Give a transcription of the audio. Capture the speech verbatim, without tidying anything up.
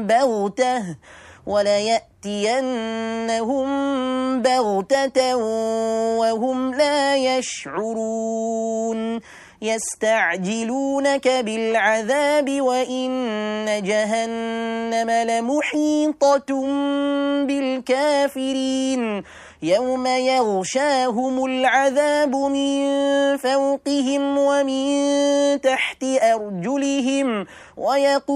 بغتة وليأتينهم بغتة وهم لا يشعرون يستعجلونك بالعذاب وإن جهنم لمحيطة بالكافرين يوم يغشاهم العذاب من فوقهم ومن تحت أرجلهم ويقول